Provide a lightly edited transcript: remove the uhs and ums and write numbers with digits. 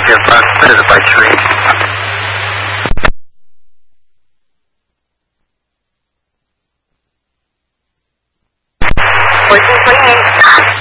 get frustrated by tree. 我是回应。